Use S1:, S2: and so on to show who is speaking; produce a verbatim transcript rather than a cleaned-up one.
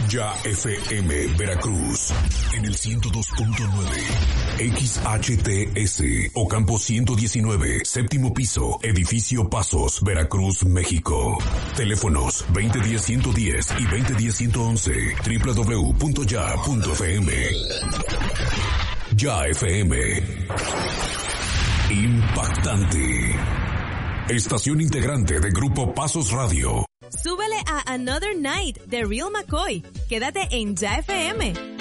S1: Ya F M Veracruz en el ciento dos punto nueve, X H T S Ocampo ciento diecinueve, séptimo piso, edificio Pasos, Veracruz, México. Teléfonos veinte diez ciento diez y veinte diez ciento once, doble u doble u doble u punto ya punto f m. Ya F M. Impactante. Estación integrante de Grupo Pasos Radio.
S2: Súbele a Another Night de Real McCoy. Quédate en Ya F M.